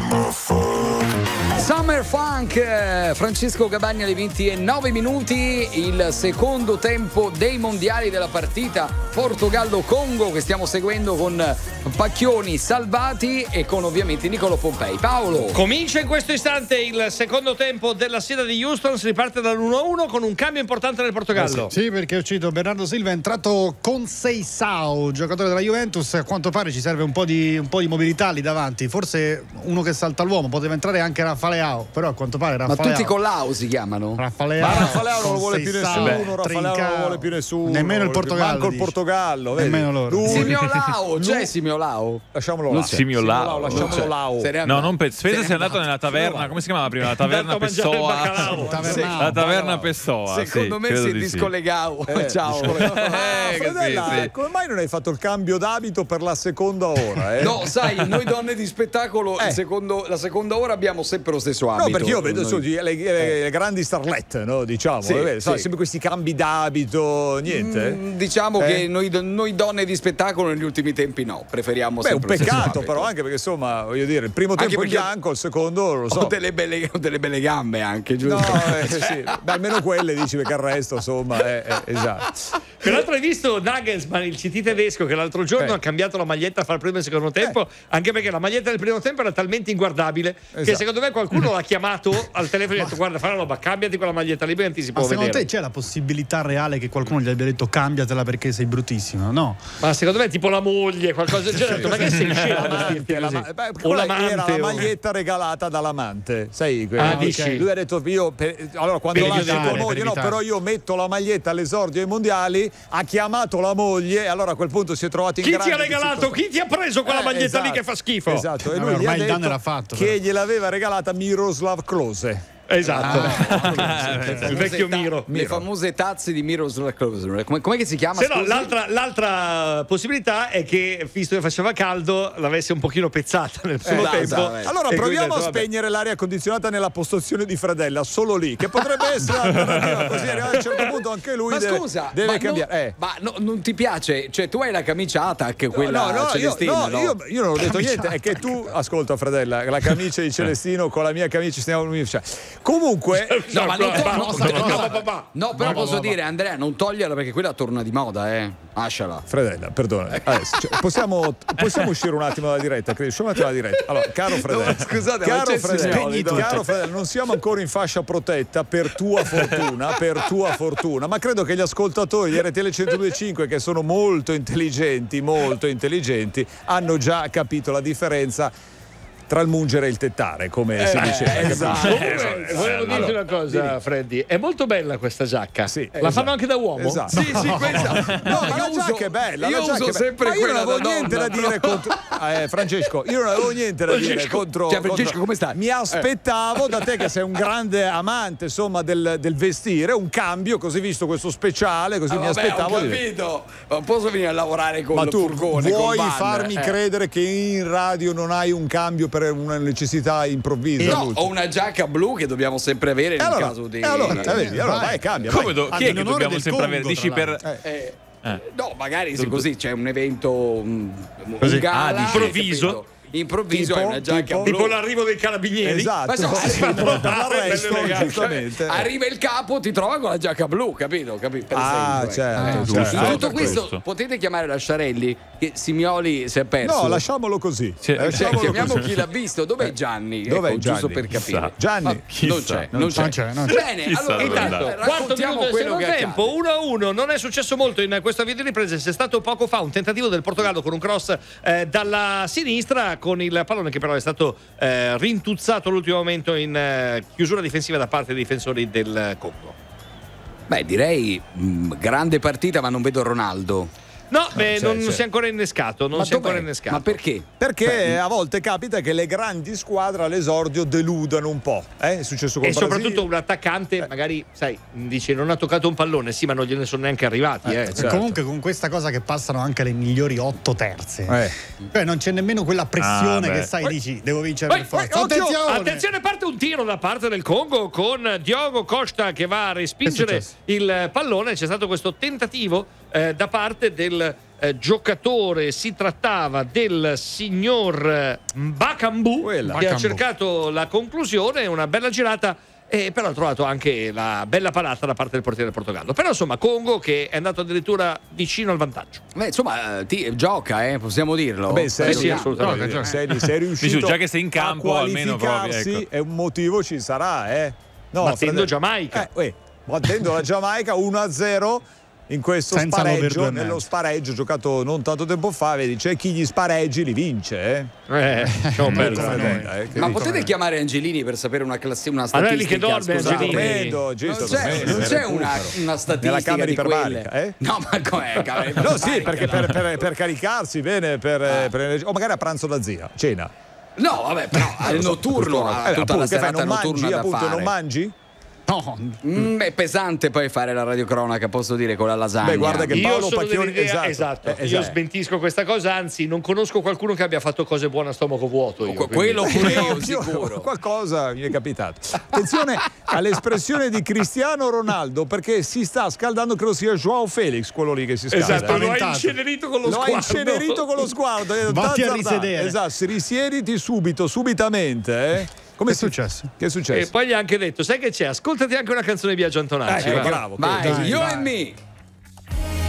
Summer Funk, Francesco Gabagni alle 29 il secondo tempo dei mondiali della partita Portogallo-Congo che stiamo seguendo con Pacchioni salvati e con ovviamente Niccolò Pompei. Paolo. Comincia in questo istante il secondo tempo della sfida di Houston, si riparte dall'1-1 con un cambio importante nel Portogallo. Sì, perché è uscito Bernardo Silva, è entrato Conceição, giocatore della Juventus, a quanto pare ci serve un po' di mobilità lì davanti, forse uno che salta l'uomo, poteva entrare anche Rafaleao, però a quanto pare Rafaleao. Ma tutti con Lao si chiamano? Rafaleao, ma Rafaleao non lo vuole più nessuno, Rafaleao non lo vuole più nessuno. Nemmeno il Portogallo. Manco il Portogallo, vedi? Nemmeno loro. Simiolao, c'è Simiolao? Lasciamolo là. Simiolao. Lasciamolo là. No, non penso sia andato nella taverna, come si chiamava prima? La taverna Pessoa. La taverna Pessoa. Secondo me si è discollegato. Ciao. Fredella, come mai non hai fatto il cambio d'abito per la seconda ora? No, sai, noi donne di spettacolo la seconda ora abbiamo sempre lo stesso abito. No, perché io vedo le grandi starlette, no? Diciamo, sempre questi cambi d'abito, niente. Diciamo che noi donne di spettacolo negli ultimi tempi no, preferiamo sempre un peccato però, anche perché insomma, voglio dire, il primo tempo in bianco, il secondo lo so. Ho delle belle gambe anche, giusto? No, sì. Beh, almeno quelle dici, perché il resto insomma esatto. Peraltro hai visto Nagelsmann, il CT tedesco, che l'altro giorno ha cambiato la maglietta fra il primo e il secondo tempo, anche perché la maglietta del primo tempo era talmente inguardabile che secondo me qualcuno l'ha chiamato al telefono e ha detto guarda, fai una roba, cambiati quella maglietta lì, non ti si può vedere. Secondo te c'è la possibilità reale che qualcuno gli abbia detto cambiatela perché sei bruttissimo? No. Ma secondo me tipo la moglie, qualcosa del genere. Ma che sei scemo? O l'amante, era la maglietta regalata dall'amante, sai? Dici? Lui ha detto allora quando lasci tua moglie, no, però io metto la maglietta all'esordio ai mondiali, ha chiamato la moglie e allora a quel punto si è trovato in chi ti ha regalato? Chi ti ha preso quella maglietta lì che fa schifo? Esatto, e lui gli ha detto il danno era fatto, che gliel'aveva regalata Miroslav Klose. Esatto, il vecchio Miro. Le famose tazze di Miroslav Klose. Com'è che si chiama? No, l'altra possibilità è che, visto che faceva caldo, l'avesse un pochino pezzata nel primo tempo. Allora proviamo a spegnere l'aria condizionata nella postazione di Fredella, solo lì, che potrebbe essere l'alternativa, così a un certo punto anche lui deve cambiare. Ma non ti piace? Cioè tu hai la camicia Atac, quella Celestina? Io non ho detto niente, è che tu, ascolta Fredella, la camicia di Celestino con la mia camicia stiamo. Comunque, però posso dire, Andrea, non toglierla perché quella torna di moda, lasciala. Fredella, perdona. Adesso, possiamo uscire un attimo dalla diretta? Allora, caro Fredella, scusate, caro Fredella, non siamo ancora in fascia protetta per tua fortuna, ma credo che gli ascoltatori di RTL 102.5, che sono molto intelligenti, hanno già capito la differenza tra il mungere e il tettare, come si diceva. Esatto. Volevo dirti una cosa, Freddy, è molto bella questa giacca. Sì, la fanno anche da uomo? Esatto. Sì, questa. No, ma la giacca è bella. Io uso sempre quella da donna. Io non avevo niente da dire contro Francesco, io non avevo niente da dire contro. Francesco, come stai? Mi aspettavo da te, che sei un grande amante, insomma, del vestire, un cambio, così visto questo speciale, così mi aspettavo. Ho capito. Ma posso venire a lavorare con il furgone? Ma tu vuoi farmi credere che in radio non hai un cambio per una necessità improvvisa? No, ho una giacca blu che dobbiamo sempre avere nel caso di. Allora vai, cambia. Come chi è che dobbiamo sempre avere? Dici per. No, magari se così c'è un evento, un gala improvviso è una giacca blu. Tipo l'arrivo dei carabinieri. Esatto. Giustamente. Arriva il capo, ti trova con la giacca blu, capito? Certo. Tutto questo potete chiamare la Sciarelli, che Simioli si è perso. No, lasciamolo così. Chiamiamo chi l'ha visto. Dov'è Gianni? Dov'è Gianni? Giusto per capire. Gianni non c'è. Bene, allora intanto raccontiamo quello che tempo 1-1. Non è successo molto in questa videoripresa. C'è stato poco fa un tentativo del Portogallo con un cross dalla sinistra, con il pallone che però è stato rintuzzato all'ultimo momento in chiusura difensiva da parte dei difensori del Congo. Beh, direi grande partita, ma non vedo Ronaldo. No, non si è ancora innescato. Ma perché? Perché a volte capita che le grandi squadre all'esordio deludano un po'. È successo con E soprattutto un attaccante, magari, sai, dice non ha toccato un pallone, sì, ma non gliene sono neanche arrivati. Certo. Comunque con questa cosa che passano anche le migliori 8 terze. Cioè non c'è nemmeno quella pressione che sai, dici devo vincere per forza. Attenzione, parte un tiro da parte del Congo con Diogo Costa che va a respingere il pallone. C'è stato questo tentativo da parte del giocatore, si trattava del signor Bakambu, che ha cercato la conclusione, una bella girata. E però ha trovato anche la bella parata da parte del portiere del Portogallo. Però insomma Congo che è andato addirittura vicino al vantaggio. Beh, insomma, gioca, possiamo dirlo. Beh, sì, assolutamente. Sei riuscito già che sei in campo almeno proprio, ecco. E un motivo ci sarà, No, battendo Giamaica. Battendo la Giamaica 1-0 in questo senza spareggio, nello spareggio giocato non tanto tempo fa, vedi, c'è chi gli spareggi li vince, Ma potete chiamare Angelini per sapere una statistica? Anelli che dorme, Angelini. Non c'è una statistica nella camera di quelle. iperbarica, No, ma com'è? No, sì, perché per caricarsi bene, o magari a pranzo da zia, cena. No, vabbè, però al notturno, tutta la serata notturna da fare. Non mangi? No. È pesante poi fare la radiocronaca, posso dire, con la lasagna. Beh, guarda che Paolo io sono Pacchioni, esatto. Io smentisco questa cosa, anzi non conosco qualcuno che abbia fatto cose buone a stomaco vuoto. Quello pure io sicuro. Qualcosa mi è capitato. Attenzione all'espressione di Cristiano Ronaldo, perché si sta scaldando, credo sia Joao Felix quello lì che si scalda. Esatto, lo ha incenerito con lo sguardo. Vatti a risedere. Esatto, risiediti subitamente, Come è successo? Che è successo? E poi gli ha anche detto, sai che c'è? Ascoltati anche una canzone di Biagio Antonacci. Bravo. Vai, You and Me.